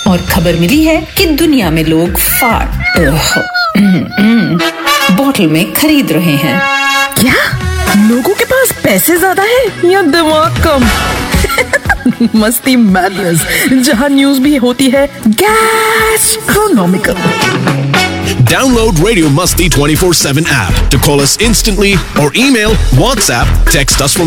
और खबर मिली है कि दुनिया में लोग फाट बॉटल में खरीद रहे हैं। क्या लोगों के पास पैसे ज्यादा है या दिमाग कम? मस्ती मैडनेस, जहां न्यूज भी होती है गैस्ट्रोनॉमिकल। Download Radio Musti 24/7 app to call us instantly or email, WhatsApp, text us from